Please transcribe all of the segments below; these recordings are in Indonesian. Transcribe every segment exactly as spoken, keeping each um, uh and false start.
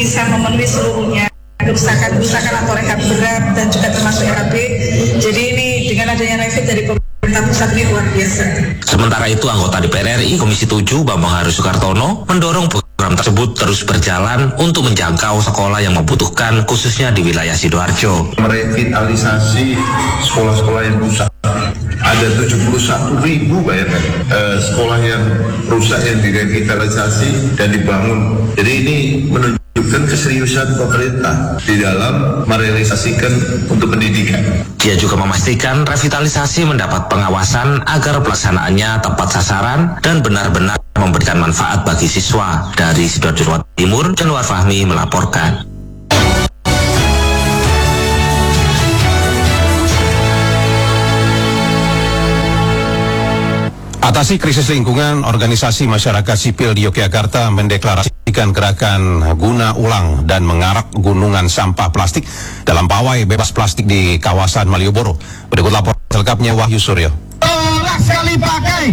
bisa memenuhi seluruhnya kerusakan-kerusakan atau rehab berat dan juga termasuk R A B. Jadi ini dengan adanya revit dari pemerintah pusat ini luar biasa. Sementara itu anggota D P R R I Komisi tujuh Bambang Haris Sukartono mendorong program tersebut terus berjalan untuk menjangkau sekolah yang membutuhkan khususnya di wilayah Sidoarjo. Merevitalisasi sekolah-sekolah yang rusak. Ada tujuh puluh satu ribu bayangkan eh, sekolah yang rusak yang direvitalisasi dan dibangun. Jadi ini menunjukkan keseriusan pemerintah di dalam merealisasikan untuk pendidikan. Dia juga memastikan revitalisasi mendapat pengawasan agar pelaksanaannya tepat sasaran dan benar-benar memberikan manfaat bagi siswa. Dari Sidoarjo Jawa Timur, Januar Fahmi melaporkan. Atasi krisis lingkungan, organisasi masyarakat sipil di Yogyakarta mendeklarasikan gerakan guna ulang dan mengarak gunungan sampah plastik dalam pawai bebas plastik di kawasan Malioboro. Berikut laporan selengkapnya Wahyu Suryo. Tolak sekali pakai.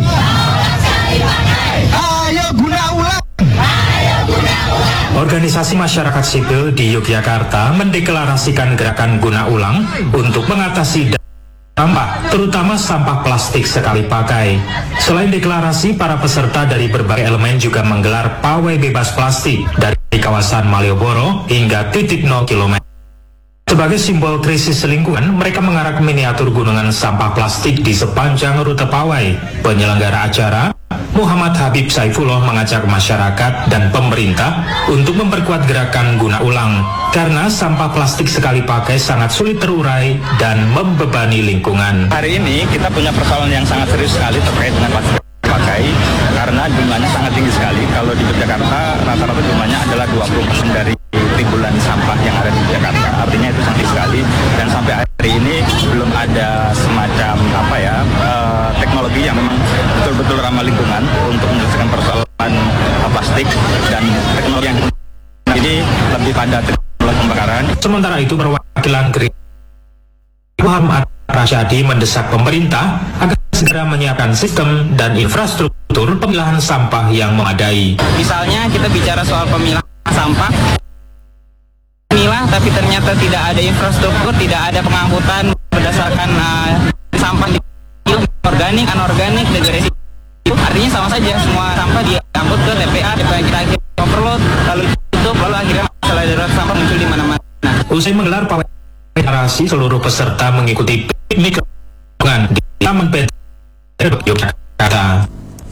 Ayo guna ulang. Organisasi masyarakat sipil di Yogyakarta mendeklarasikan gerakan guna ulang untuk mengatasi sampah, terutama sampah plastik sekali pakai. Selain deklarasi, para peserta dari berbagai elemen juga menggelar pawai bebas plastik dari kawasan Malioboro hingga titik nol kilometer. Sebagai simbol krisis lingkungan, mereka mengarak miniatur gunungan sampah plastik di sepanjang rute pawai. Penyelenggara acara, Muhammad Habib Saifullah, mengajak masyarakat dan pemerintah untuk memperkuat gerakan guna ulang karena sampah plastik sekali pakai sangat sulit terurai dan membebani lingkungan. Hari ini kita punya persoalan yang sangat serius sekali terkait dengan plastik pakai karena jumlahnya sangat tinggi sekali. Kalau di Jakarta rata-rata jumlahnya adalah dua puluh persen dari timbulan sampah yang ada di Jakarta. Artinya itu sangat sekali dan sampai hari ini belum ada semacam apa ya uh, teknologi yang memang betul-betul ramah lingkungan untuk menyelesaikan persoalan uh, plastik dan teknologi yang ini lebih pada teknologi pembakaran. Sementara itu perwakilan Green Muhammad Rasyadi mendesak pemerintah agar segera menyiapkan sistem dan infrastruktur pemilahan sampah yang memadai. Misalnya kita bicara soal pemilahan sampah, pemilah tapi ternyata tidak ada infrastruktur, tidak ada pengangkutan berdasarkan uh, sampah di organik, anorganik, degresi. Artinya sama saja, semua sampah diangkut ke T P A, T P A kita akhirnya overload, lalu tutup, lalu akhirnya masalah darurat sampah muncul di mana-mana. Usai menggelar pawai deklarasi, seluruh peserta mengikuti piknik lingkungan di Taman P T Yogyakarta.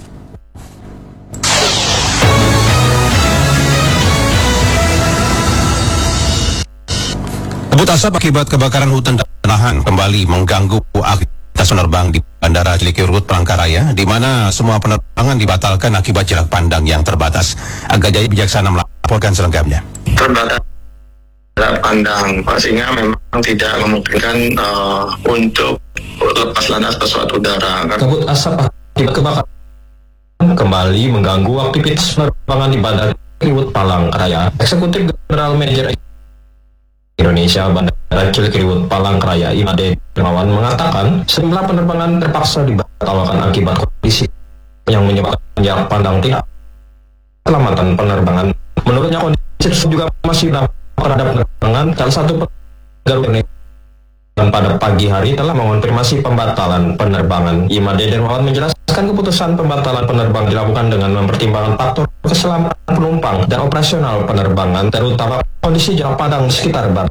Kabut asap akibat kebakaran hutan dan lahan kembali mengganggu aktivitas penerbang di Bandara Cilikriwut Palangkaraya, di mana semua penerbangan dibatalkan akibat jarak pandang yang terbatas. Aga Jaya Bijaksana melaporkan selengkapnya. Terbatas jarak pandang, pastinya memang tidak memungkinkan uh, untuk lepas landas pesawat udara. Kabut asap akibat kebakaran kembali mengganggu aktivitas penerbangan di Bandara Cilikriwut Palangkaraya. Eksekutif General Manager Indonesia Bandara Cilikriwut Palangkaraya Imade Dermawan mengatakan sejumlah penerbangan terpaksa dibatalkan akibat kondisi yang menyebabkan jarak pandang tidak keselamatan penerbangan. Menurutnya kondisi juga masih berdampak terhadap penerbangan. Salah satu Garuda dan pada pagi hari telah mengonfirmasi pembatalan penerbangan. Imade Dermawan menjelaskan keputusan pembatalan penerbangan dilakukan dengan mempertimbangkan faktor keselamatan penumpang dan operasional penerbangan, terutama kondisi jarak pandang sekitar bandara.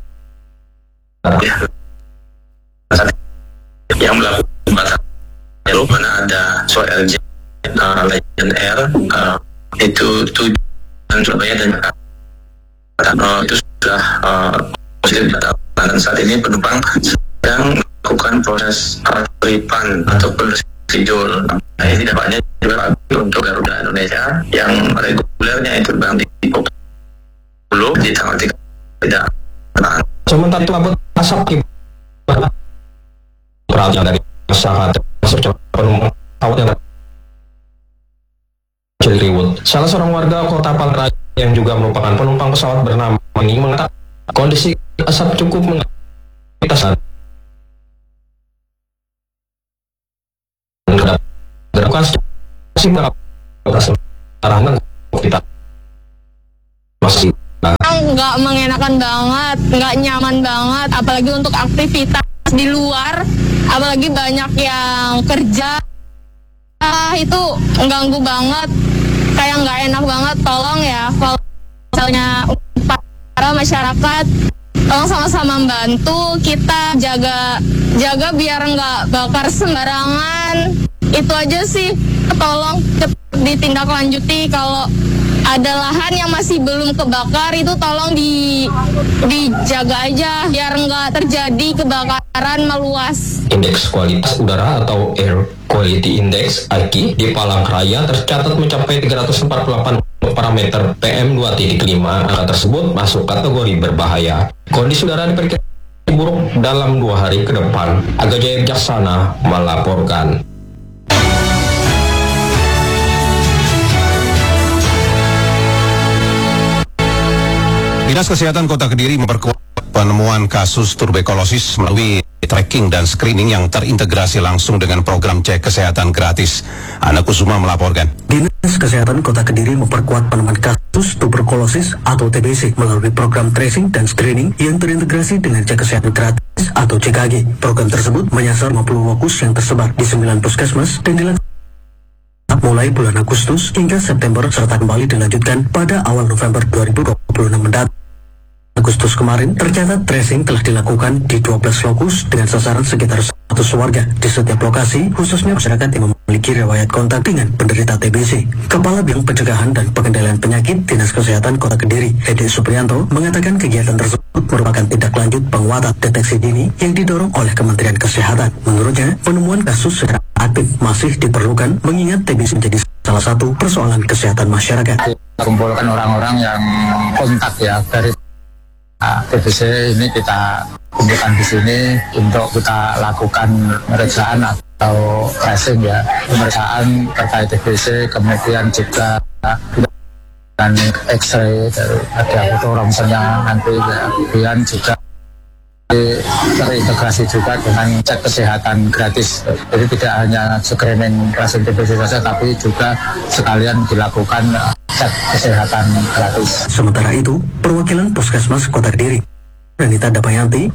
Yang melakukan pembatalan mana ada Soal L J, uh, Lion Air, uh, itu tujuan Surabaya dan Jakarta. Uh, itu sudah uh, positif batalan. Saat ini penumpang sedang melakukan proses refund atau prosedur. Nah, ini dampaknya juga untuk Garuda Indonesia yang regulernya itu terbang di Pulau di tanggal tiga tidak. Sementara itu kabut asap peralatan dari masyarakat termasuk penumpang pesawat yang Cilikriwut. Salah seorang warga Kota Palangkaraya yang juga merupakan penumpang pesawat bernama ini mengatakan kondisi asap cukup mengakibatkan gerakan masih kita masih nggak mengenakan banget, nggak nyaman banget, apalagi untuk aktivitas di luar, apalagi banyak yang kerja, ah, itu mengganggu banget, kayak nggak enak banget. Tolong ya, kalau misalnya para masyarakat, tolong sama-sama membantu kita jaga jaga biar nggak bakar sembarangan. Itu aja sih, tolong ditindaklanjuti. Kalau ada lahan yang masih belum kebakar, itu tolong di dijaga aja biar nggak terjadi kebakaran meluas. Indeks kualitas udara atau Air Quality Index (I Q) di Palangkaraya tercatat mencapai tiga ratus empat puluh delapan parameter P M dua titik lima. Angka tersebut masuk kategori berbahaya. Kondisi udara diperkirakan buruk dalam dua hari ke depan. Aga Jaya Bijaksana melaporkan. Dinas Kesehatan Kota Kediri memperkuat penemuan kasus tuberkulosis melalui tracking dan screening yang terintegrasi langsung dengan program cek kesehatan gratis. Ana Kusuma melaporkan. Dinas Kesehatan Kota Kediri memperkuat penemuan kasus tuberkulosis atau T B C melalui program tracing dan screening yang terintegrasi dengan cek kesehatan gratis atau C K G. Program tersebut menyasar lima puluh fokus yang tersebar di sembilan puskesmas dan dilaksanakan mulai bulan Agustus hingga September serta kembali dilanjutkan pada awal November dua ribu dua puluh enam mendatang. Agustus kemarin tercatat tracing telah dilakukan di dua belas lokus dengan sasaran sekitar seratus warga di setiap lokasi, khususnya masyarakat yang memiliki riwayat kontak dengan penderita T B C. Kepala Bidang Pencegahan dan Pengendalian Penyakit Dinas Kesehatan Kota Kediri, Edi Supriyanto, mengatakan kegiatan tersebut merupakan tindak lanjut penguatan deteksi dini yang didorong oleh Kementerian Kesehatan. Menurutnya, penemuan kasus secara aktif masih diperlukan mengingat T B C menjadi salah satu persoalan kesehatan masyarakat. Kumpulkan orang-orang yang kontak ya dari T B C ini, kita kumpulkan di sini untuk kita lakukan pemeriksaan atau tracing ya, pemeriksaan terkait T B C, kemudian juga dan X-ray ada foto rongsenya nanti ya. Kemudian juga terintegrasi juga dengan cek kesehatan gratis. Jadi tidak hanya screening tracing T B C saja, tapi juga sekalian dilakukan cek kesehatan gratis. Sementara itu, perwakilan Puskesmas Kota Kediri, Renita Dapayanti,